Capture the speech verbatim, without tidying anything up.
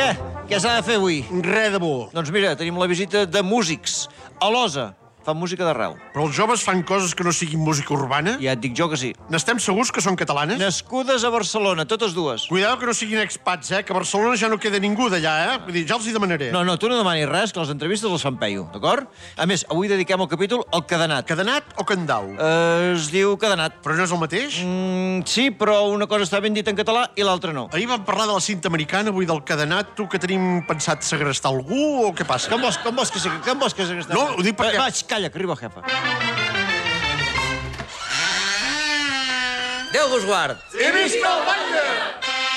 Què? Què s'ha de fer avui? Res de bo. Doncs mira, tenim la visita de músics. A l'Osa. Fan música d'arreu. Però els joves fan coses que no siguin música urbana? Ja et dic jo que sí. N'estem segurs que són catalanes? Nascudes a Barcelona, totes dues. Cuidado que no siguin expats, eh? Que a Barcelona ja no queda ningú d'allà, eh? Vull dir, ja els hi demanaré. No, no, tu no demanis res, que les entrevistes les fan peio, d'acord? A més, avui dediquem el capítol al cadenat. Cadenat o candau? Eh, es diu cadenat. Però no és el mateix? Mm, sí, però una cosa està ben dita en català i l'altra no. Ahir vam parlar de la cinta americana, avui del cadenat. Tu que tenim pensat segrestar algú o què passa? Com vols, com vols que sigui? Com vols que sigui? No, ho dic perquè- Va, va, calla, que arriba el jefe. Déu vos guard. I visca el batlle!